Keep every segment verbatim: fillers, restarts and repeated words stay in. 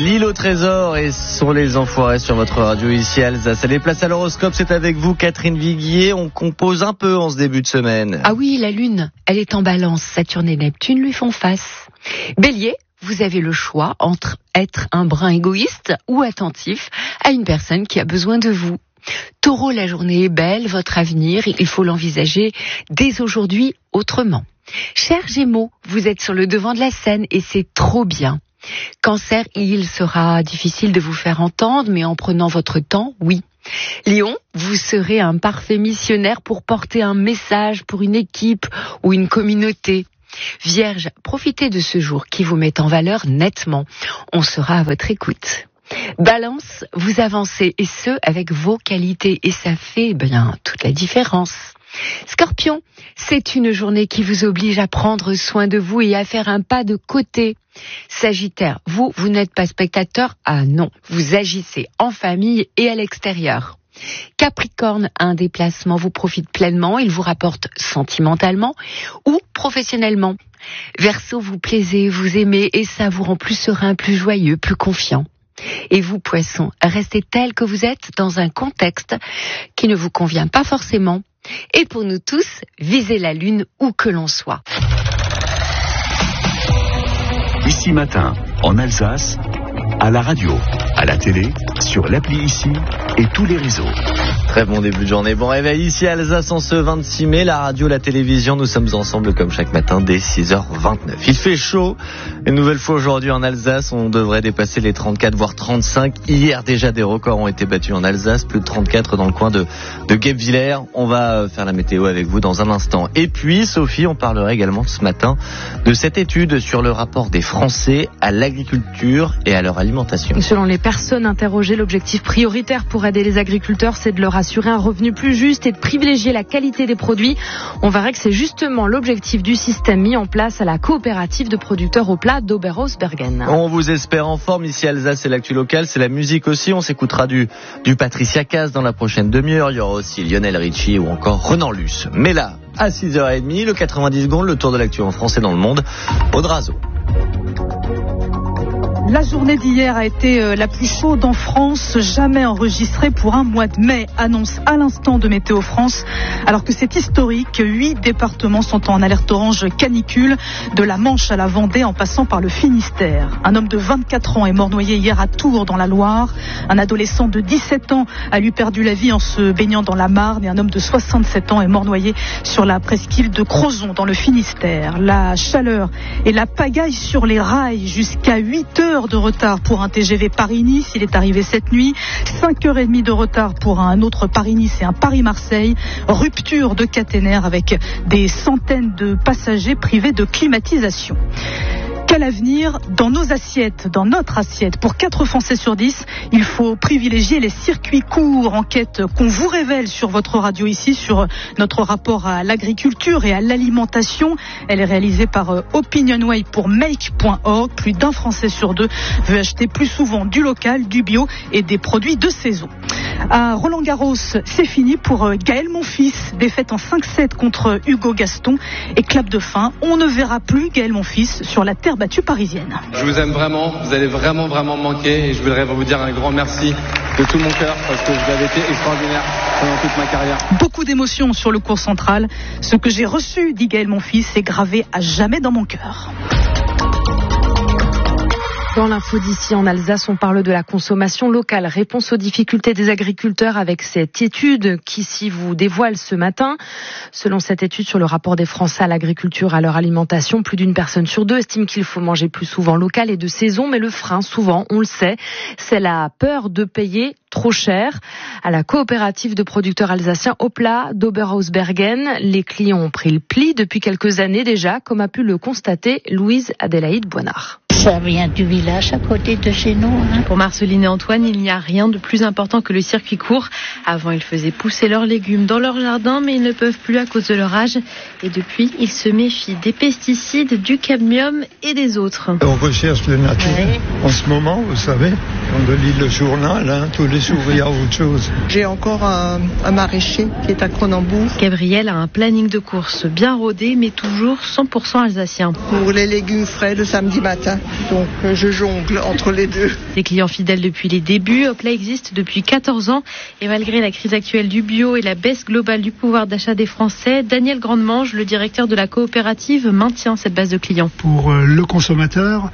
L'île au trésor et sont les enfoirés sur votre radio ici à Alsace. Allez, place à l'horoscope, c'est avec vous Catherine Viguier. On compose un peu en ce début de semaine. Ah oui, la lune, elle est en balance. Saturne et Neptune lui font face. Bélier, vous avez le choix entre être un brin égoïste ou attentif à une personne qui a besoin de vous. Taureau, la journée est belle, votre avenir, il faut l'envisager dès aujourd'hui autrement. Cher Gémeaux, vous êtes sur le devant de la scène et c'est trop bien. Cancer, il sera difficile de vous faire entendre, mais en prenant votre temps, oui. Lion, vous serez un parfait missionnaire pour porter un message pour une équipe ou une communauté. Vierge, profitez de ce jour qui vous met en valeur nettement. On sera à votre écoute. Balance, vous avancez et ce avec vos qualités et ça fait bien toute la différence. Scorpion, c'est une journée qui vous oblige à prendre soin de vous et à faire un pas de côté. Sagittaire, vous, vous n'êtes pas spectateur, ah non, vous agissez en famille et à l'extérieur. Capricorne, un déplacement vous profite pleinement, il vous rapporte sentimentalement ou professionnellement. Verseau, vous plaisez, vous aimez et ça vous rend plus serein, plus joyeux, plus confiant. Et vous, Poissons, restez tel que vous êtes dans un contexte qui ne vous convient pas forcément. Et pour nous tous, visez la lune où que l'on soit. Ici Matin, en Alsace, à la radio, à la télé, sur l'appli Ici et tous les réseaux. Très bon début de journée, bon réveil ici à Alsace en ce vingt-six mai, la radio, la télévision, nous sommes ensemble comme chaque matin dès six heures vingt-neuf. Il fait chaud, une nouvelle fois aujourd'hui en Alsace, on devrait dépasser les trente-quatre voire trente-cinq. Hier déjà des records ont été battus en Alsace, plus de trente-quatre dans le coin de, de Guebwiller. On va faire la météo avec vous dans un instant. Et puis Sophie, on parlera également ce matin de cette étude sur le rapport des Français à l'agriculture et à leur alimentation. Selon les personnes interrogées, l'objectif prioritaire pour aider les agriculteurs, c'est de leur assurer un revenu plus juste et de privilégier la qualité des produits. On verra que c'est justement l'objectif du système mis en place à la coopérative de producteurs au plat d'Oberhausbergen. On vous espère en forme ici à Alsace, c'est l'actu locale, c'est la musique aussi. On s'écoutera du, du Patricia Cass dans la prochaine demi-heure. Il y aura aussi Lionel Richie ou encore Renan Luce. Mais là, à six heures trente, le quatre-vingt-dix secondes, le tour de l'actu en France et dans le monde, Aude Razo. La journée d'hier a été la plus chaude en France, jamais enregistrée pour un mois de mai, annonce à l'instant de Météo France. Alors que c'est historique, huit départements sont en alerte orange canicule, de la Manche à la Vendée en passant par le Finistère. Un homme de vingt-quatre ans est mort noyé hier à Tours dans la Loire. Un adolescent de dix-sept ans a lui perdu la vie en se baignant dans la Marne et un homme de soixante-sept ans est mort noyé sur la presqu'île de Crozon dans le Finistère. La chaleur et la pagaille sur les rails jusqu'à huit heures de retard pour un T G V Paris-Nice, il est arrivé cette nuit, cinq heures trente de retard pour un autre Paris-Nice et un Paris-Marseille, rupture de caténaire avec des centaines de passagers privés de climatisation. Quel avenir dans nos assiettes, dans notre assiette? Pour quatre Français sur dix, il faut privilégier les circuits courts. Enquête qu'on vous révèle sur votre radio ici, sur notre rapport à l'agriculture et à l'alimentation. Elle est réalisée par Opinionway pour make point org. Plus d'un Français sur deux veut acheter plus souvent du local, du bio et des produits de saison. À Roland-Garros, c'est fini pour Gaël Monfils. Défaite en cinq sept contre Hugo Gaston. Et clap de fin, on ne verra plus Gaël Monfils sur la terre battue parisienne. Je vous aime vraiment, vous allez vraiment vraiment me manquer et je voudrais vous dire un grand merci de tout mon cœur parce que vous avez été extraordinaire pendant toute ma carrière. Beaucoup d'émotions sur le court central. Ce que j'ai reçu, dit Gaël Monfils, est gravé à jamais dans mon cœur. Dans l'info d'ici en Alsace, on parle de la consommation locale. Réponse aux difficultés des agriculteurs avec cette étude qui s'y vous dévoile ce matin. Selon cette étude sur le rapport des Français à l'agriculture et à leur alimentation, plus d'une personne sur deux estime qu'il faut manger plus souvent local et de saison. Mais le frein, souvent, on le sait, c'est la peur de payer trop cher. À la coopérative de producteurs alsaciens Opla d'Oberhausbergen, les clients ont pris le pli depuis quelques années déjà, comme a pu le constater Louise Adélaïde Boinard. Ça vient du village à côté de chez nous. Hein. Pour Marceline et Antoine, il n'y a rien de plus important que le circuit court. Avant, ils faisaient pousser leurs légumes dans leur jardin, mais ils ne peuvent plus à cause de leur âge. Et depuis, ils se méfient des pesticides, du cadmium et des autres. On recherche le naturel. Oui. En ce moment, vous savez, on lit le journal, hein, tous les s'ouvrir à autre chose. J'ai encore un, un maraîcher qui est à Cronenbourg. Gabriel a un planning de course bien rodé, mais toujours cent pour cent alsacien. Pour les légumes frais le samedi matin, donc je jongle entre les deux. Des clients fidèles depuis les débuts, Hopla existe depuis quatorze ans et malgré la crise actuelle du bio et la baisse globale du pouvoir d'achat des Français, Daniel Grandemange, le directeur de la coopérative, maintient cette base de clients. Pour le consommateur,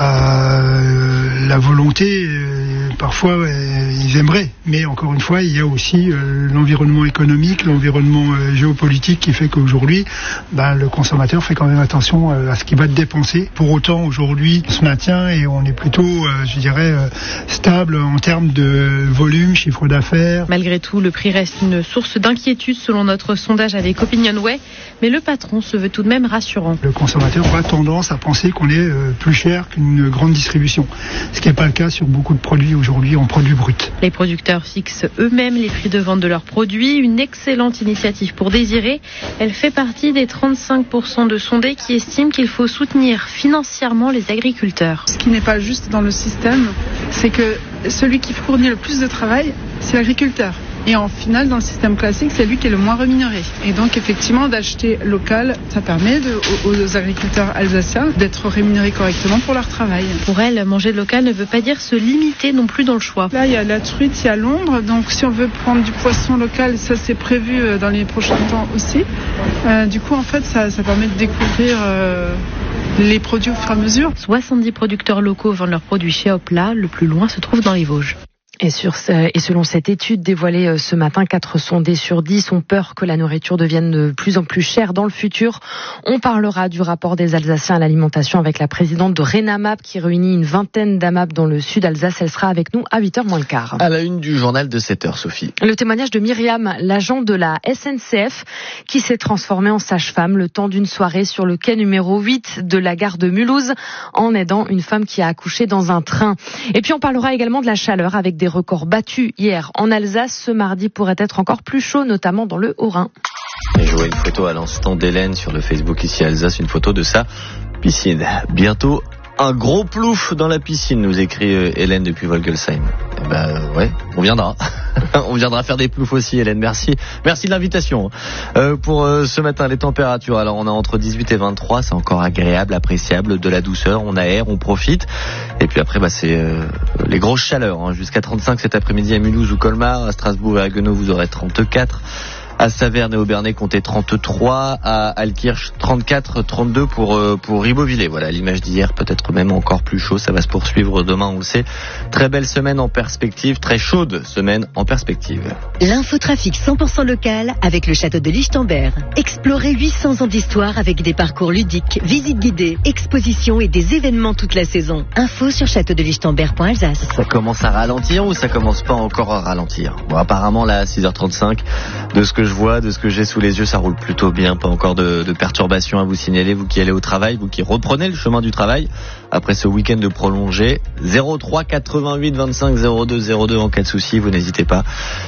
euh, la volonté, euh, parfois euh, ils aimeraient, mais encore une fois, il y a aussi euh, l'environnement économique, l'environnement euh, géopolitique qui fait qu'aujourd'hui, ben, le consommateur fait quand même attention euh, à ce qu'il va dépenser. Pour autant, aujourd'hui, on se maintient et on est plutôt, euh, je dirais, euh, stable en termes de volume, chiffre d'affaires. Malgré tout, le prix reste une source d'inquiétude selon notre sondage avec Opinionway, mais le patron se veut tout de même rassurant. Le consommateur aura tendance à penser qu'on est euh, plus cher qu'une grande distribution, ce qui n'est pas le cas sur beaucoup de produits aujourd'hui en produits bruts. Les producteurs fixent eux-mêmes les prix de vente de leurs produits, une excellente initiative pour Désiré. Elle fait partie des trente-cinq pour cent de sondés qui estiment qu'il faut soutenir financièrement les agriculteurs. Ce qui n'est pas juste dans le système, c'est que celui qui fournit le plus de travail, c'est l'agriculteur. Et en final, dans le système classique, c'est lui qui est le moins rémunéré. Et donc, effectivement, d'acheter local, ça permet de, aux, aux agriculteurs alsaciens d'être rémunérés correctement pour leur travail. Pour elle, manger local ne veut pas dire se limiter non plus dans le choix. Là, il y a la truite, il y a l'ombre. Donc, si on veut prendre du poisson local, ça c'est prévu dans les prochains temps aussi. Euh, du coup, en fait, ça, ça permet de découvrir euh, les produits au fur et à mesure. soixante-dix producteurs locaux vendent leurs produits chez Hopla. Le plus loin se trouve dans les Vosges. Et, sur ce, et selon cette étude dévoilée ce matin, quatre sondés sur dix ont peur que la nourriture devienne de plus en plus chère dans le futur. On parlera du rapport des Alsaciens à l'alimentation avec la présidente de Renamap qui réunit une vingtaine d'AMAP dans le sud Alsace. Elle sera avec nous à huit heures moins le quart. À la une du journal de sept heures, Sophie. Le témoignage de Myriam, l'agent de la S N C F qui s'est transformée en sage-femme le temps d'une soirée sur le quai numéro huit de la gare de Mulhouse en aidant une femme qui a accouché dans un train. Et puis on parlera également de la chaleur avec des Des records battus hier en Alsace. Ce mardi pourrait être encore plus chaud, notamment dans le Haut-Rhin. Et je vois une photo à l'instant d'Hélène sur le Facebook ici à Alsace, une photo de sa piscine. Bientôt un gros plouf dans la piscine, nous écrit Hélène depuis Volgelsheim. Eh ben ouais, on viendra. On viendra faire des ploufs aussi, Hélène. Merci, merci de l'invitation. Euh, pour euh, ce matin, les températures. Alors on a entre dix-huit et vingt-trois, c'est encore agréable, appréciable, de la douceur. On aère, on profite. Et puis après, bah c'est euh, les grosses chaleurs. Hein. Jusqu'à trente-cinq cet après-midi à Mulhouse ou Colmar, à Strasbourg et à Haguenau, vous aurez trente-quatre. À Saverne et Aubernais, comptez trente-trois. À Altkirch, trente-quatre, trente-deux pour euh, pour Ribeauvillé. Voilà, l'image d'hier, peut-être même encore plus chaud. Ça va se poursuivre demain, on le sait. Très belle semaine en perspective, très chaude semaine en perspective. L'infotrafic cent pour cent local avec le château de Lichtenberg. Explorez huit cents ans d'histoire avec des parcours ludiques, visites guidées, expositions et des événements toute la saison. Info sur château de lichtenberg point alsace. Ça commence à ralentir ou ça commence pas encore à ralentir? Bon, apparemment là, à six heures trente-cinq, de ce que je vois, de ce que j'ai sous les yeux, ça roule plutôt bien. Pas encore de, de perturbations à vous signaler, vous qui allez au travail, vous qui reprenez le chemin du travail après ce week-end de prolongé. zéro trois quatre-vingt-huit vingt-cinq zéro deux zéro deux en cas de souci, vous n'hésitez pas.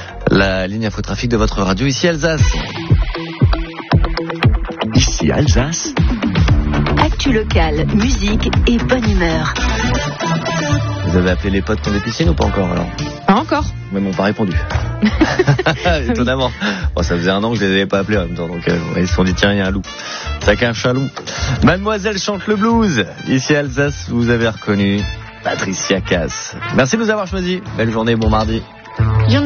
La ligne infotrafic de votre radio ici Alsace. Ici Alsace. Actu locale, musique et bonne humeur. Vous avez appelé les potes qui ont des piscines ou pas encore alors? Pas encore. Même on pas répondu. Étonnamment. Bon, ça faisait un an que je les avais pas appelés en même temps, donc euh, ils se sont dit tiens, il y a un loup. Ça cache un loup. Mademoiselle chante le blues. Ici Alsace, vous avez reconnu Patricia Cass. Merci de nous avoir choisis. Belle journée, bon mardi.